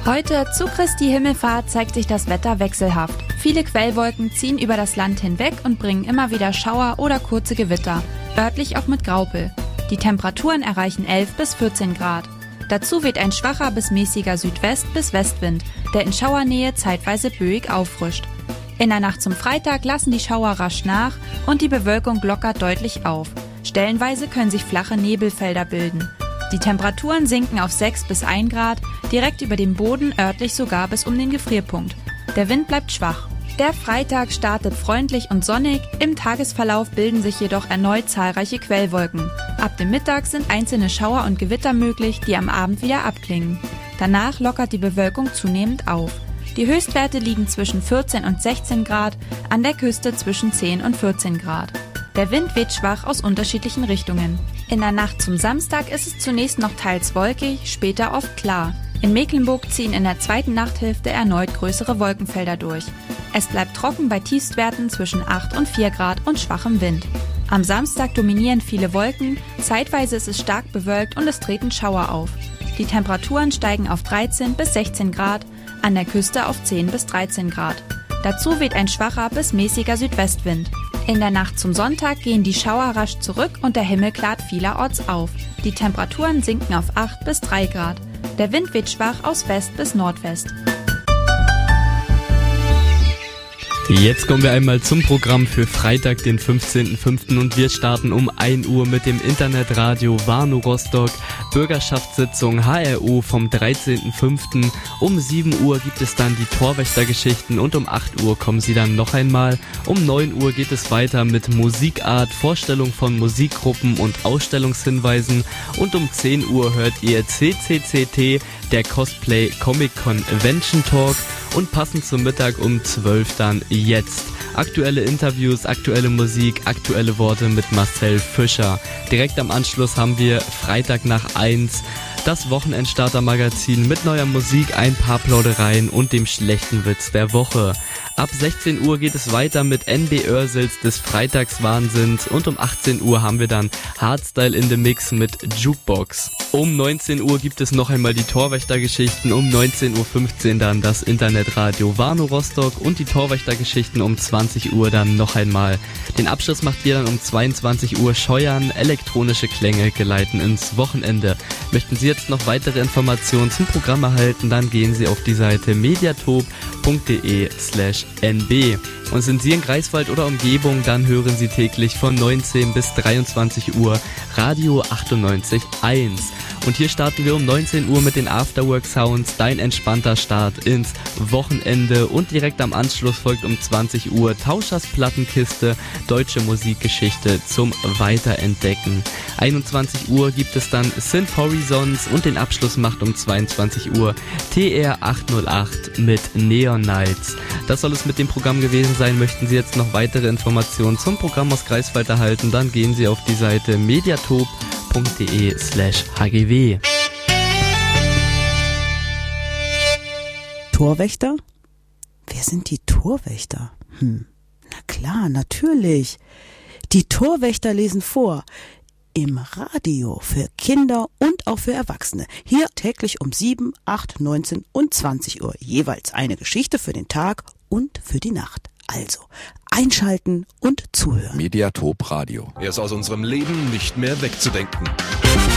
Heute zu Christi Himmelfahrt zeigt sich das Wetter wechselhaft. Viele Quellwolken ziehen über das Land hinweg und bringen immer wieder Schauer oder kurze Gewitter, örtlich auch mit Graupel. Die Temperaturen erreichen 11 bis 14 Grad. Dazu weht ein schwacher bis mäßiger Südwest- bis Westwind, der in Schauernähe zeitweise böig auffrischt. In der Nacht zum Freitag lassen die Schauer rasch nach und die Bewölkung lockert deutlich auf. Stellenweise können sich flache Nebelfelder bilden. Die Temperaturen sinken auf 6 bis 1 Grad, direkt über dem Boden örtlich sogar bis um den Gefrierpunkt. Der Wind bleibt schwach. Der Freitag startet freundlich und sonnig, im Tagesverlauf bilden sich jedoch erneut zahlreiche Quellwolken. Ab dem Mittag sind einzelne Schauer und Gewitter möglich, die am Abend wieder abklingen. Danach lockert die Bewölkung zunehmend auf. Die Höchstwerte liegen zwischen 14 und 16 Grad, an der Küste zwischen 10 und 14 Grad. Der Wind weht schwach aus unterschiedlichen Richtungen. In der Nacht zum Samstag ist es zunächst noch teils wolkig, später oft klar. In Mecklenburg ziehen in der zweiten Nachthälfte erneut größere Wolkenfelder durch. Es bleibt trocken bei Tiefstwerten zwischen 8 und 4 Grad und schwachem Wind. Am Samstag dominieren viele Wolken, zeitweise ist es stark bewölkt und es treten Schauer auf. Die Temperaturen steigen auf 13 bis 16 Grad, an der Küste auf 10 bis 13 Grad. Dazu weht ein schwacher bis mäßiger Südwestwind. In der Nacht zum Sonntag gehen die Schauer rasch zurück und der Himmel klart vielerorts auf. Die Temperaturen sinken auf 8 bis 3 Grad. Der Wind weht schwach aus West bis Nordwest. Jetzt kommen wir einmal zum Programm für Freitag, den 15.05. und wir starten um 1 Uhr mit dem Internetradio Warnow Rostock, Bürgerschaftssitzung HRO vom 13.05. Um 7 Uhr gibt es dann die Torwächtergeschichten und um 8 Uhr kommen sie dann noch einmal. Um 9 Uhr geht es weiter mit Musikart, Vorstellung von Musikgruppen und Ausstellungshinweisen und um 10 Uhr hört ihr CCCT, der Cosplay Comic Convention Talk. Und passend zum Mittag um 12 dann jetzt. Aktuelle Interviews, aktuelle Musik, aktuelle Worte mit Marcel Fischer. Direkt am Anschluss haben wir Freitag nach 1 das Wochenendstarter-Magazin mit neuer Musik, ein paar Plaudereien und dem schlechten Witz der Woche. Ab 16 Uhr geht es weiter mit NB Oersels des Freitagswahnsinns und um 18 Uhr haben wir dann Hardstyle in the Mix mit Jukebox. Um 19 Uhr gibt es noch einmal die Torwächtergeschichten, um 19.15 Uhr dann das Internetradio Warnow Rostock und die Torwächtergeschichten um 20 Uhr dann noch einmal. Den Abschluss macht ihr dann um 22 Uhr Scheuern, elektronische Klänge geleiten ins Wochenende. Möchten Sie jetzt noch weitere Informationen zum Programm erhalten, dann gehen Sie auf die Seite mediatop.de/nb. Und sind Sie in Greifswald oder Umgebung, dann hören Sie täglich von 19 bis 23 Uhr Radio 98.1. Und hier starten wir um 19 Uhr mit den Afterwork Sounds, dein entspannter Start ins Wochenende. Und direkt am Anschluss folgt um 20 Uhr Tauschers Plattenkiste, deutsche Musikgeschichte zum Weiterentdecken. 21 Uhr gibt es dann Synth Horizons und den Abschluss macht um 22 Uhr TR 808 mit Neon Nights. Das soll es mit dem Programm gewesen sein. Möchten Sie jetzt noch weitere Informationen zum Programm aus Greifswald erhalten, dann gehen Sie auf die Seite mediatop.de/hgw. Torwächter? Wer sind die Torwächter? Na klar, natürlich. Die Torwächter lesen vor. Im Radio für Kinder und auch für Erwachsene. Hier täglich um 7, 8, 19 und 20 Uhr. Jeweils eine Geschichte für den Tag und für die Nacht. Also einschalten und zuhören. Mediatop Radio. Er ist aus unserem Leben nicht mehr wegzudenken.